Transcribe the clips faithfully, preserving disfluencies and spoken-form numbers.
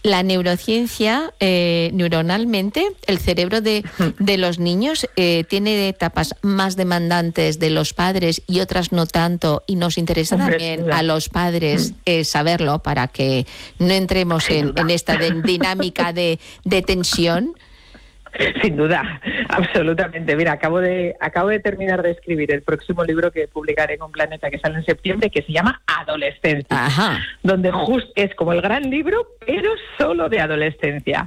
La neurociencia, eh, neuronalmente, el cerebro de, de los niños eh, tiene etapas más demandantes de los padres y otras no tanto, y nos interesa Hombre, también a los padres eh, saberlo para que no entremos en, en esta de, dinámica de, de tensión. Sin duda, absolutamente. Mira, acabo de acabo de terminar de escribir el próximo libro que publicaré en Un Planeta, que sale en septiembre, que se llama Adolescencia, Ajá. donde just, es como el gran libro, pero solo de adolescencia.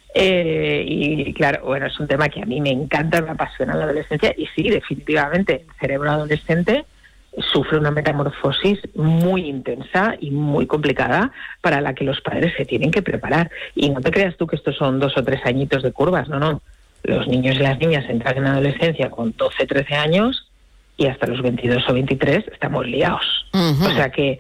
Eh, y claro, bueno, es un tema que a mí me encanta, me apasiona la adolescencia, y sí, definitivamente, el cerebro adolescente sufre una metamorfosis muy intensa y muy complicada para la que los padres se tienen que preparar. Y no te creas tú que estos son dos o tres añitos de curvas, no, no. Los niños y las niñas entran en adolescencia con doce, trece años y hasta los veintidós o veintitrés estamos liados. Uh-huh. O sea que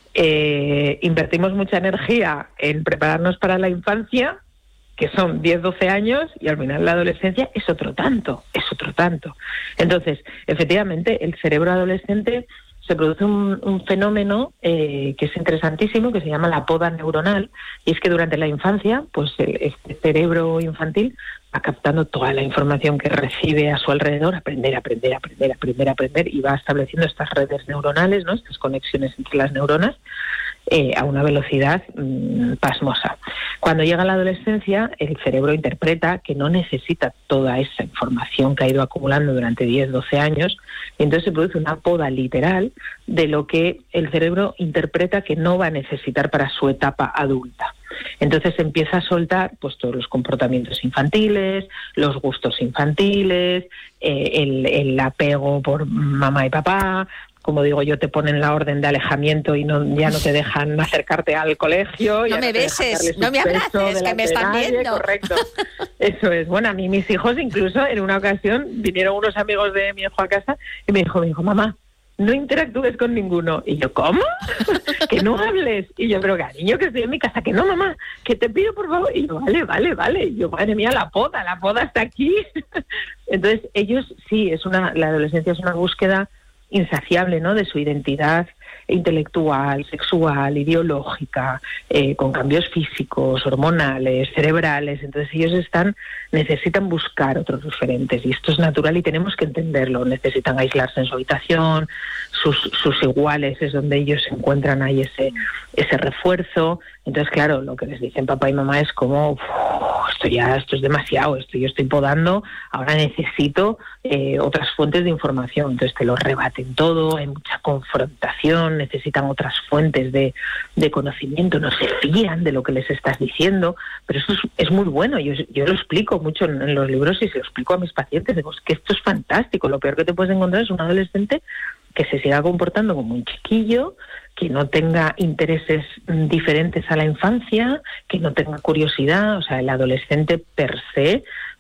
eh, invertimos mucha energía en prepararnos para la infancia, que son diez, doce años, y al final la adolescencia es otro tanto, es otro tanto. Entonces, efectivamente, el cerebro adolescente se produce un, un fenómeno eh, que es interesantísimo, que se llama la poda neuronal, y es que durante la infancia, pues el, este cerebro infantil va captando toda la información que recibe a su alrededor, aprender, aprender, aprender, aprender, aprender, y va estableciendo estas redes neuronales, ¿no? Estas conexiones entre las neuronas, Eh, a una velocidad mmm, pasmosa. Cuando llega la adolescencia, el cerebro interpreta que no necesita toda esa información que ha ido acumulando durante diez, doce años, y entonces se produce una poda literal de lo que el cerebro interpreta que no va a necesitar para su etapa adulta. Entonces empieza a soltar pues todos los comportamientos infantiles, los gustos infantiles, eh, el, el apego por mamá y papá. Como digo yo, te ponen la orden de alejamiento y no, ya no te dejan acercarte al colegio. No me no beses, no me abraces, que me están nadie, viendo. Correcto, eso es. Bueno, a mí mis hijos incluso en una ocasión vinieron unos amigos de mi hijo a casa y me dijo, me dijo, mamá, no interactúes con ninguno. Y yo, ¿cómo? Que no hables. Y yo, pero cariño, que estoy en mi casa. Que no, mamá, que te pido por favor. Y yo, vale, vale, vale. Y yo, madre mía, la poda, la poda está aquí. Entonces, ellos sí, es una, la adolescencia es una búsqueda insaciable, ¿no?, de su identidad intelectual, sexual, ideológica, eh, con cambios físicos, hormonales, cerebrales. Entonces ellos están necesitan buscar otros referentes, y esto es natural y tenemos que entenderlo. Necesitan aislarse en su habitación, sus, sus iguales es donde ellos encuentran ahí ese, ese refuerzo. Entonces, claro, lo que les dicen papá y mamá es como, esto ya, esto es demasiado, esto yo estoy podando, ahora necesito eh, otras fuentes de información. Entonces te lo rebaten todo, hay mucha confrontación, necesitan otras fuentes de, de conocimiento, no se fían de lo que les estás diciendo, pero eso es, es muy bueno. Yo, yo lo explico mucho en, en los libros y se lo explico a mis pacientes, digo, que esto es fantástico. Lo peor que te puedes encontrar es un adolescente que se siga comportando como un chiquillo, que no tenga intereses diferentes a la infancia, que no tenga curiosidad. O sea, el adolescente per se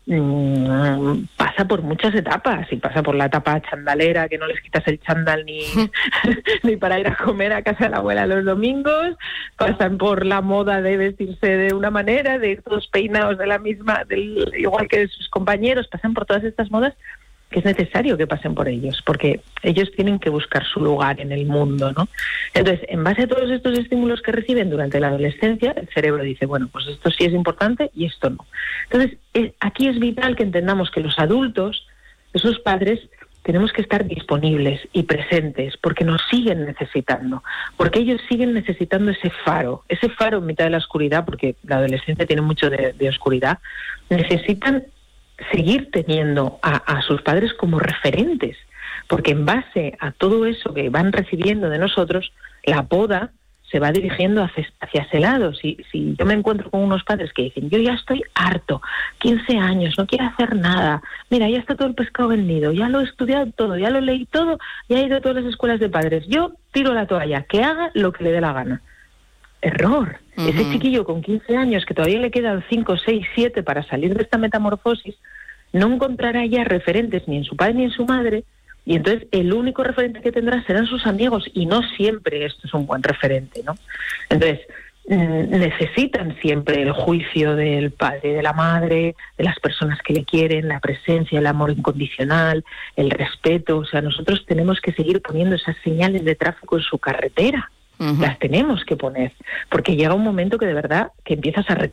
mmm, pasa por muchas etapas, y pasa por la etapa chandalera, que no les quitas el chándal ni, ni para ir a comer a casa de la abuela los domingos, pasan por la moda de vestirse de una manera, de ir todos peinados de la misma, del, igual que sus compañeros, pasan por todas estas modas, que es necesario que pasen por ellos, porque ellos tienen que buscar su lugar en el mundo, ¿no? Entonces, en base a todos estos estímulos que reciben durante la adolescencia, el cerebro dice, bueno, pues esto sí es importante y esto no. Entonces, es, aquí es vital que entendamos que los adultos, esos padres, tenemos que estar disponibles y presentes, porque nos siguen necesitando, porque ellos siguen necesitando ese faro, ese faro en mitad de la oscuridad, porque la adolescencia tiene mucho de, de oscuridad. Necesitan seguir teniendo a, a sus padres como referentes, porque en base a todo eso que van recibiendo de nosotros, la poda se va dirigiendo hacia, hacia ese lado. Si, si yo me encuentro con unos padres que dicen, yo ya estoy harto, quince años, no quiero hacer nada, mira, ya está todo el pescado vendido, ya lo he estudiado todo, ya lo leí todo, ya he ido a todas las escuelas de padres, yo tiro la toalla, que haga lo que le dé la gana. Error. Uh-huh. Ese chiquillo con quince años, que todavía le quedan cinco, seis, siete para salir de esta metamorfosis, no encontrará ya referentes ni en su padre ni en su madre, y entonces el único referente que tendrá serán sus amigos, y no siempre esto es un buen referente, ¿no? Entonces, mmm, necesitan siempre el juicio del padre, de la madre, de las personas que le quieren, la presencia, el amor incondicional, el respeto. O sea, nosotros tenemos que seguir poniendo esas señales de tráfico en su carretera. Uh-huh. Las tenemos que poner, porque llega un momento que de verdad que empiezas a reconocer